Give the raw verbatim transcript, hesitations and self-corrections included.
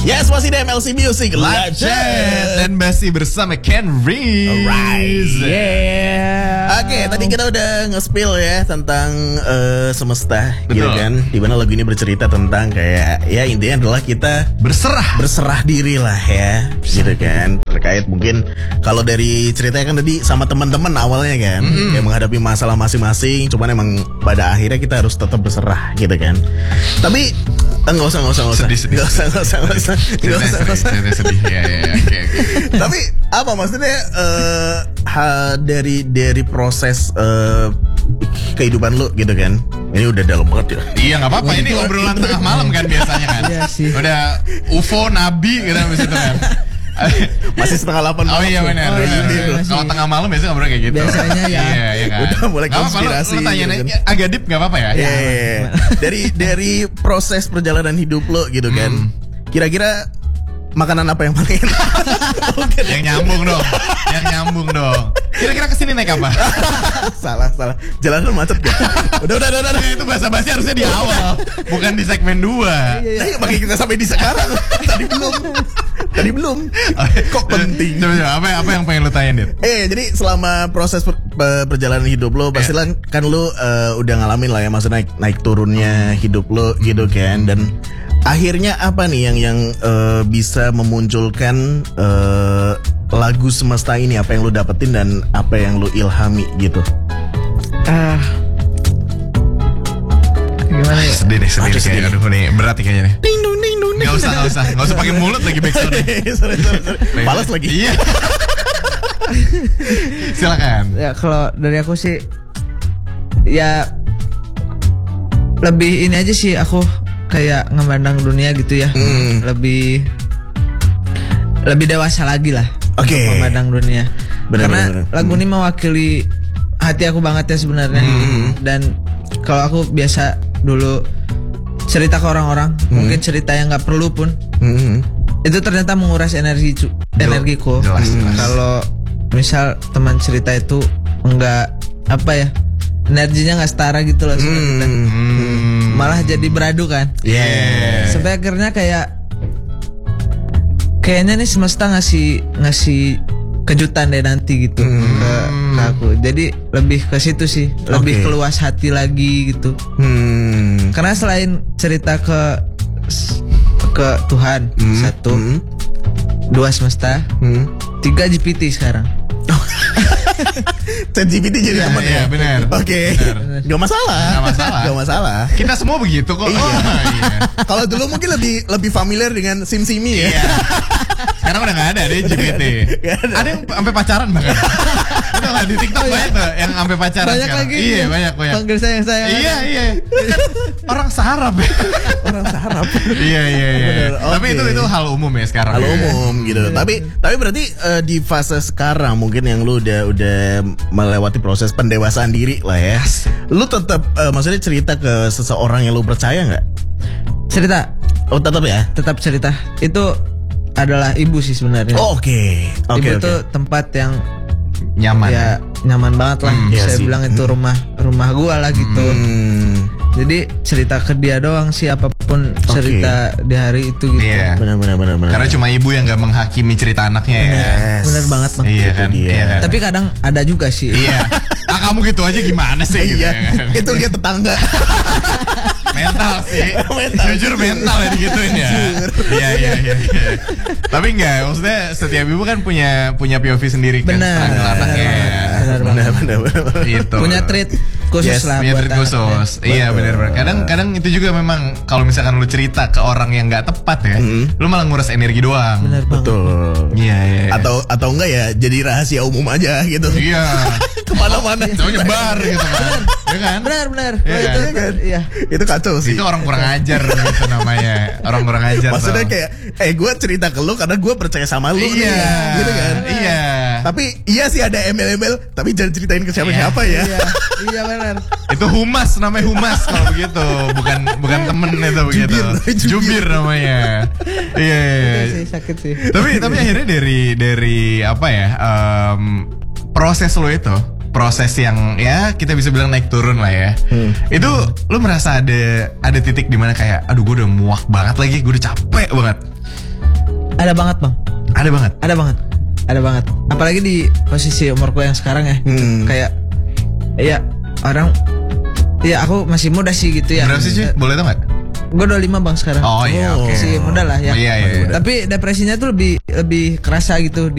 Yes, masih di M L C Music Live Chat dan masih bersama Ken Reese. Alright, yeah. Oke, okay, tadi kita udah nge-spill ya tentang uh, semesta, betul, gitu kan. Dimana lagu ini bercerita tentang kayak ya intinya adalah kita berserah, berserah diri lah ya, gitu kan. Terkait mungkin kalau dari ceritanya kan tadi sama teman-teman awalnya kan, mm-hmm. yang menghadapi masalah masing-masing. Cuman emang pada akhirnya kita harus tetap berserah, gitu kan. Tapi enggak usah, enggak usah, enggak usah, sedih, sedih, enggak usah, enggak usah, enggak usah, enggak usah, enggak usah. Sedih, sedih, ya, ya, oke, oke. Tapi apa maksudnya uh, ha, dari dari proses uh, kehidupan lu gitu kan? Ini udah dalam banget ya. Iya nggak apa-apa, ini obrolan tengah malam kan biasanya kan. Iya sih. Udah U F O Nabi gitu habis itu kan. Masih setengah delapan malam. Oh iya benar. Oh, benar. iya, kalau tengah malam biasanya ngobrol kayak gitu. Biasanya ya. Iya, iya kan. Udah mulai konspirasi. Lu, lu tanya gitu kan. agak deep nggak apa-apa ya? Iya. Yeah, yeah, yeah. Dari dari proses perjalanan hidup lo gitu kan. Hmm. Kira-kira makanan apa yang paling enak? Yang nyambung dong. Yang nyambung dong. Kira-kira kesini naik apa? salah, salah. Jalanan macet ya. Udah, udah, udah, udah. Itu basa-basi harusnya di awal, bukan di segmen dua. Iya, makanya kita sampai di sekarang. Tadi belum. Tadi belum. Kok penting? Coba, coba, apa apa yang pengen lu tanya, Dit? Eh, jadi selama proses per, per, perjalanan hidup lo, pastilah yeah. kan lo uh, udah ngalamin lah ya, maksudnya naik naik turunnya hidup lo gitu kan. Dan akhirnya apa nih yang yang uh, bisa memunculkan uh, lagu semesta ini? Apa yang lo dapetin dan apa yang lo ilhami gitu? Ah, uh, gimana ya? Sedih deh, sedih, Aduh, deh, sedih kayak, aduh nih berat nih kayaknya nih. Ding dong, ding dong. Gak usah, gak usah, gak usah pakai mulut lagi backsound. sorry, sorry, sorry. Balas lagi. Iya. Silakan. Ya kalau dari aku sih, ya lebih ini aja sih, aku kayak ngemandang dunia gitu ya, hmm. lebih lebih dewasa lagi lah. Oke. Okay. Memandang dunia. Bener, Karena bener, bener. lagu ini mewakili hati aku banget ya sebenarnya. Hmm. Dan kalau aku biasa dulu cerita ke orang-orang, hmm. mungkin cerita yang nggak perlu pun, hmm. itu ternyata menguras energi cu- energiku. Jelas, jelas. Kalau misal teman cerita itu enggak apa ya, energinya nggak setara gitu loh, hmm. Hmm. malah jadi beradu kan. Yeah. Sampai akhirnya kayak kayaknya nih semesta ngasih ngasih kejutan deh nanti gitu hmm. ke, ke aku. Jadi lebih ke situ sih, lebih okay. keluas hati lagi gitu. Hmm. Karena selain cerita ke ke Tuhan hmm. satu, hmm. dua semesta, hmm. tiga G P T sekarang. Chat G P T jadi teman ya, ya? Benar. Oke, okay. Gak masalah. Gak masalah. Gak masalah. Kita semua begitu kok. Iya. Oh, iya. Kalau dulu mungkin lebih lebih familiar dengan SimSimi ya. Iya. Sekarang udah gak ada deh G P T. Ada. ada yang sampai pacaran bahkan. Udah lah di TikTok banyak tuh yang sampai pacaran. Banyak sekarang. lagi. Iya banyak banyak. Panggil sayang sayang. Iya iya. Orang sarap ya. Orang sarap. Iya iya iya. Okay. Tapi itu itu hal umum ya sekarang. Hal ya. umum gitu. Iya. Tapi tapi berarti uh, di fase sekarang mungkin yang lu udah udah melewati proses pendewasaan diri lah ya. Lu tetap uh, maksudnya cerita ke seseorang yang lu percaya nggak? Cerita. Oh tetap ya. Tetap cerita. Itu adalah ibu sih sebenarnya. Oh, oke. Okay. Okay, ibu okay. tuh tempat yang nyaman. Ya nyaman banget lah. Hmm, Saya iya bilang itu rumah rumah gua lah gitu. Hmm. Jadi cerita ke dia doang sih, apapun okay. cerita di hari itu gitu. Iya. Benar benar benar benar. Karena cuma ibu yang gak menghakimi cerita anaknya ya. Yes. Benar banget bang. Iya kan. Iya. Tapi kadang ada juga sih. Iya. Ah kamu gitu aja gimana sih? Gitu, iya. Ya. Itu lihat tetangga. Mental sih. mental. Jujur mental ya digituin ya. Iya iya iya. Tapi enggak, maksudnya setiap ibu kan punya punya P O V sendiri kan. Benar. Anaknya. Benar benar benar. Itu. Punya treat khusus yes, lah. Punya treat khusus. Iya benar-benar. Kadang kadang itu juga memang kalau misalkan lu cerita ke orang yang nggak tepat ya, mm-hmm. lu malah nguras energi doang. Benar betul. Iya iya. Atau atau enggak ya jadi rahasia umum aja gitu. Iya. Kemana-mana. Coba nyebar gitu kan. Iya kan? Benar benar. Iya itu kan? kan. Iya. Itu kacau sih. Itu orang kurang ajar gitu namanya. Orang kurang ajar. Maksudnya tau. kayak eh gue cerita ke lu karena gue percaya sama lu iya. nih. Gitu kan? Iya. Tapi iya sih ada embel-embel, tapi jangan ceritain ke siapa-siapa ya. Iya. Iya benar. Itu humas, namanya humas kalau begitu. Bukan bukan temen itu begitu. Jubir, jubir. Jubir namanya. Iya. Iya sih, sakit sih. Tapi tapi akhirnya dari dari apa ya? Um, proses lo itu proses yang ya kita bisa bilang naik turun lah ya. Hmm. Itu lu merasa ada ada titik di mana kayak aduh gue udah muak banget lagi, gue udah capek banget. Ada banget bang. Ada banget. Ada banget. Ada banget. Apalagi di posisi umurku yang sekarang ya. Hmm. Kayak ya orang ya aku masih muda sih gitu ya. Berapa sih cuy? Boleh tau gak? Gue dua puluh lima bang sekarang. Oh iya oke. Masih muda lah ya. Oh, iya, iya, iya. Tapi depresinya tuh lebih lebih kerasa gitu di